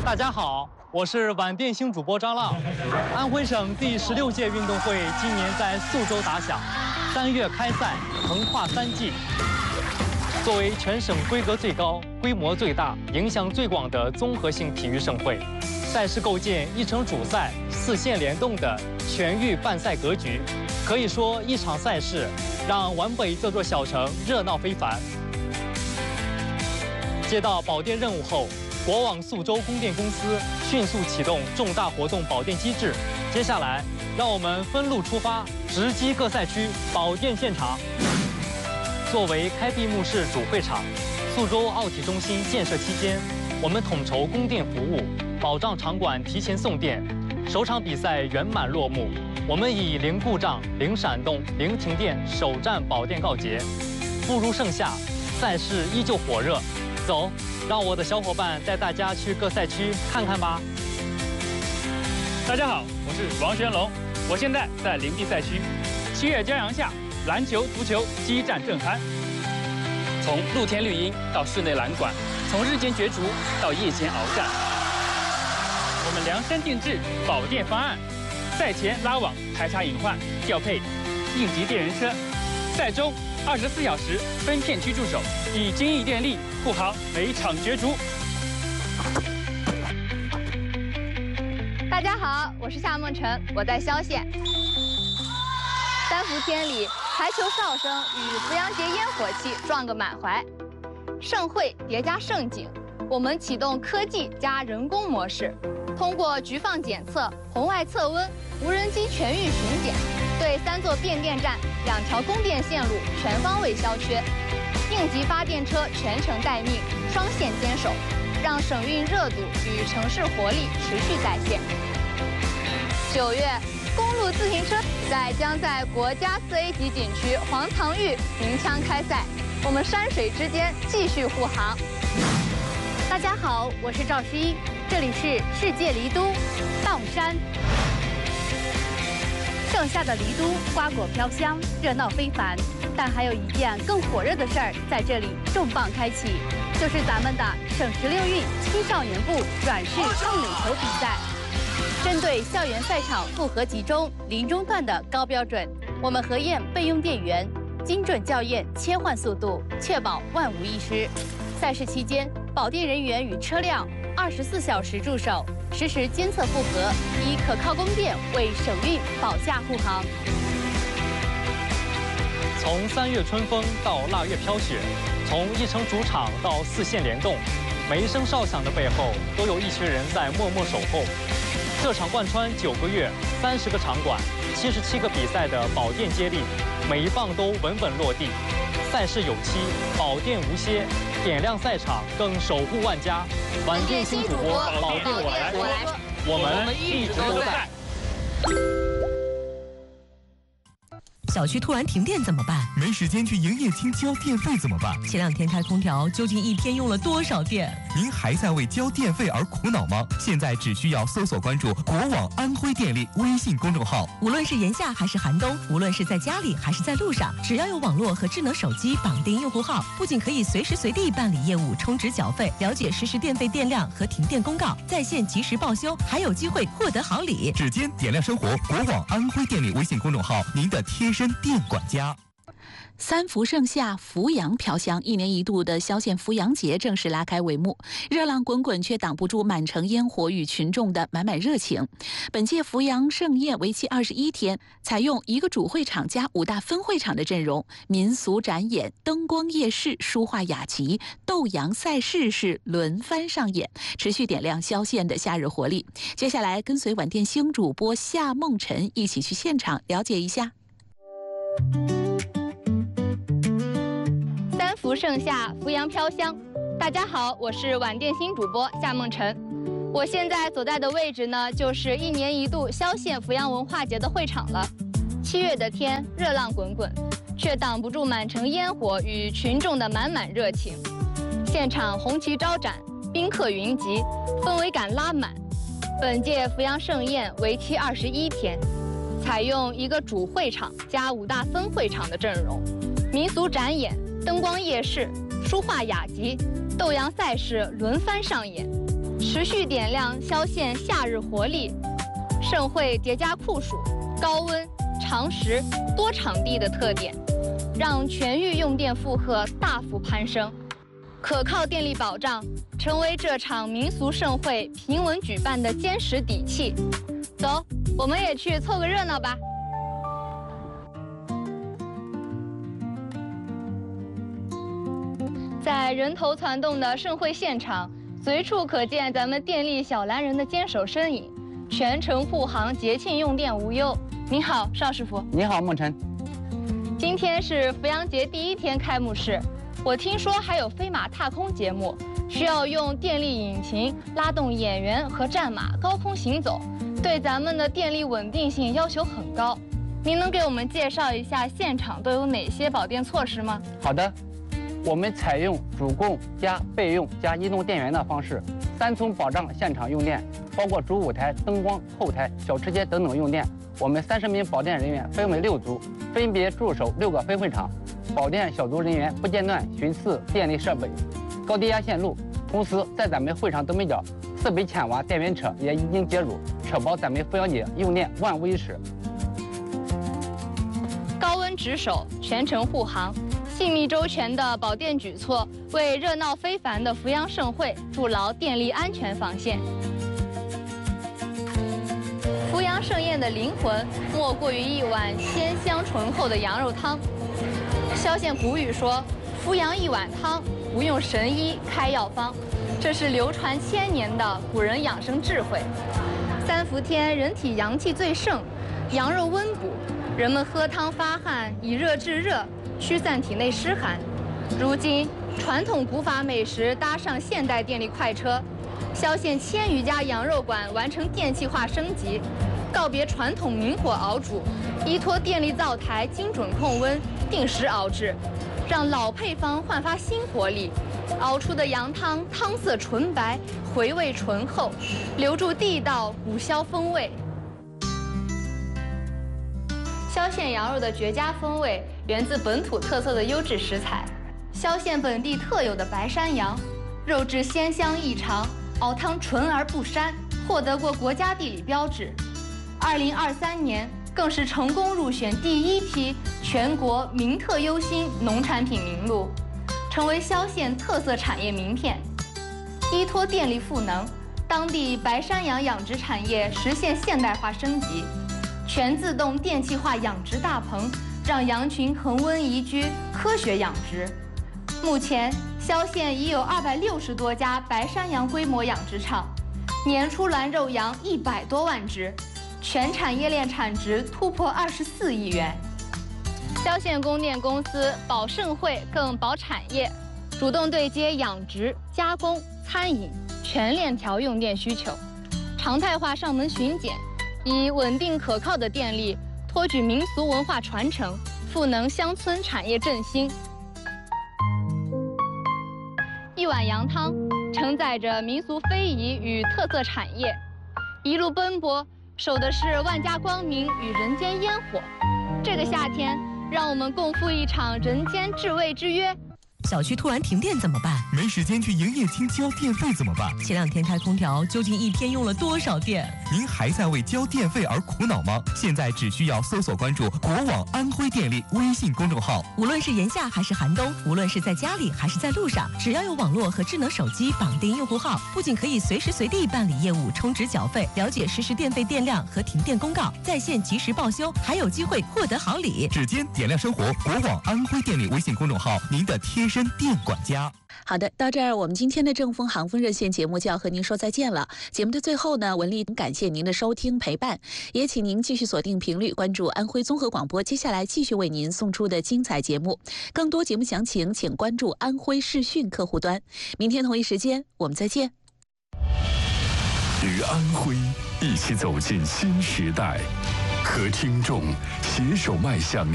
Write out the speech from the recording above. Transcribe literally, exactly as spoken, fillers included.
大家好，我是晚电星主播张浪。安徽省第十六届运动会今年在宿州打响，三月开赛，横跨三季。作为全省规格最高、规模最大、影响最广的综合性体育盛会，赛事构建一城主赛、四县联动的全域办赛格局，可以说一场赛事让皖北这座小城热闹非凡。接到保电任务后，国网宿州供电公司迅速启动重大活动保电机制。接下来，让我们分路出发，直击各赛区保电现场。作为开闭幕式主会场，宿州奥体中心建设期间，我们统筹供电服务，保障场馆提前送电。首场比赛圆满落幕，我们以零故障、零闪动、零停电首战保电告捷。步入盛夏，赛事依旧火热。走，让我的小伙伴带大家去各赛区看看吧。 大家好，我是王玄龙，我现在在灵璧赛区。七月骄阳下，篮球、足球激战正酣。从露天绿茵到室内篮管，从日间角逐到夜间鏖战，我们量身定制保电方案。赛前拉网排查隐患，调配应急电人车；赛中二十四小时分片区驻守，以精益电力护航每场角逐。 大家好，我是夏梦辰，我在萧县。三伏天里，排球哨声与扶阳节烟火气撞个满怀。盛会叠加盛景，我们启动科技加人工模式，通过局放检测、红外测温、无人机全域巡检，对三座变电站、两条供电线路全方位消缺。应急发电车全程待命，双线坚守，让省运热度与城市活力持续在线。九月，公路自行车比赛将在国家四 A 级景区黄塘峪鸣枪开赛，我们山水之间继续护航。 大家好，我是赵诗一，这里是世界离都砀山。盛夏的离都瓜果飘香，热闹非凡。但还有一件更火热的事儿在这里重磅开启，就是咱们的省十六运青少年部软式碰垒球比赛。针对校园赛场复合集中、零中断的高标准，我们核验备用电源，精准校验切换速度，确保万无一失。赛事期间，保电人员与车辆二十四小时驻守，实时监测负荷，以可靠供电为省运保驾护航。 从三月春风到腊月飘雪，从一城主场到四县联动，每一声哨响的背后，都有一群人在默默守候。这场贯穿九个月、三十个场馆、七十七个比赛的保电接力，每一棒都稳稳落地。赛事有期，保电无歇，点亮赛场，更守护万家。晚电新主播，保电我来说，我们一直都在。 小区突然停电怎么办？ 没时间去营业厅交电费怎么办？ 前两天开空调，究竟一天用了多少电？ 您还在为交电费而苦恼吗？现在只需要搜索关注国网安徽电力微信公众号。 无论是炎夏还是寒冬，无论是在家里还是在路上，只要有网络和智能手机绑定用户号，不仅可以随时随地办理业务、充值缴费、了解实时电费电量和停电公告，在线及时报修，还有机会获得好礼。 指尖点亮生活，国网安徽电力微信公众号，您的贴身电管家。 三伏盛夏，扶阳飘香，一年一度的萧县扶阳节正式拉开帷幕。热浪滚滚，却挡不住满城烟火与群众的满满热情。本届扶阳盛宴为期二十一天，采用一个主会场加五大分会场的阵容，民俗展演、灯光夜市、书画雅集、斗羊赛事是轮番上演，持续点亮萧县的夏日活力。接下来，跟随晚电星主播夏梦辰一起去现场了解一下。 三伏盛夏，扶阳飘香。大家好，我是晚电星主播夏梦辰。我现在所在的位置呢，就是一年一度萧县扶阳文化节的会场了。七月的天，热浪滚滚，却挡不住满城烟火与群众的满满热情。现场红旗招展，宾客云集，氛围感拉满。本届扶阳盛宴为期二十一天，采用一个主会场加五大分会场的阵容，民俗展演、灯光夜市、书画雅集、斗羊赛事轮番上演，持持续点亮萧县夏日活力。盛会叠加酷暑、高温、长时、多场地的特点，让全域用电负荷大幅攀升。可靠电力保障成为这场民俗盛会平稳举办的坚实底气。走，我们也去凑个热闹吧。在人头攒动的盛会现场，随处可见咱们电力小蓝人的坚守身影，全程护航，节庆用电无忧。您好，邵师傅。 你好，梦辰。 今天是扶阳节第一天开幕式，我听说还有飞马踏空节目，需要用电力引擎拉动演员和战马高空行走，对咱们的电力稳定性要求很高。您能给我们介绍一下现场都有哪些保电措施吗？ 好的。我们采用主供加备用加移动电源的方式，三重保障现场用电，包括主舞台、灯光、后台、小吃街等等用电。我们三十名保电人员分为六组，分别驻守六个分会场，保电小组人员不间断巡视电力设备、高低压线路。同时，在咱们会场东北角，四百千瓦电源车也已经接入，确保咱们扶阳节用电万无一失。 高温值守，全程护航。细密周全的保电举措，为热闹非凡的扶阳盛会筑牢电力安全防线。扶阳盛宴的灵魂，莫过于一碗鲜香醇厚的羊肉汤。萧县古语说：“扶阳一碗汤，不用神医开药方。”这是流传千年的古人养生智慧。三伏天，人体阳气最盛，羊肉温补，人们喝汤发汗，以热制热，驱散体内湿寒。如今，传统古法美食搭上现代电力快车，萧县千余家羊肉馆完成电气化升级，告别传统明火熬煮，依托电力灶台精准控温、定时熬制，让老配方焕发新活力。熬出的羊汤汤色纯白，回味醇厚，留住地道古萧风味。萧县羊肉的绝佳风味源自本土特色的优质食材，萧县本地特有的白山羊，肉质鲜香异常，熬汤纯而不膻，获得过国家地理标志。二零二三年更是成功入选第一批全国名特优新农产品名录，成为萧县特色产业名片。依托电力赋能，当地白山羊养殖产业实现现代化升级。全自动电气化养殖大棚，让羊群恒温宜居，科学养殖。目前，萧县已有二百六十多家白山羊规模养殖场，年出栏肉羊一百多万只，全产业链产值突破二十四亿元。萧县供电公司保盛会更保产业，主动对接养殖、加工、餐饮全链条用电需求，常态化上门巡检。以稳定可靠的电力托举民俗文化传承，赋能乡村产业振兴。一碗羊汤承载着民俗非遗与特色产业，一路奔波，守的是万家光明与人间烟火。这个夏天，让我们共赴一场人间至味之约。 小区突然停电怎么办？ 没时间去营业厅交电费怎么办？ 前两天开空调，究竟一天用了多少电？ 您还在为交电费而苦恼吗？现在只需要搜索关注国网安徽电力微信公众号。 无论是炎夏还是寒冬，无论是在家里还是在路上，只要有网络和智能手机绑定用户号，不仅可以随时随地办理业务、充值缴费、了解实时电费电量和停电公告，在线及时报修，还有机会获得好礼。 指尖点亮生活，国网安徽电力微信公众号，您的贴身电管家。 好的，到这儿我们今天的正风航风热线节目就要和您说再见了。节目的最后呢，文丽感谢您的收听陪伴，也请您继续锁定频率，关注安徽综合广播，接下来继续为您送出的精彩节目。更多节目详情，请关注安徽视讯客户端。明天同一时间，我们再见。 与安徽一起走进新时代，和听众携手迈向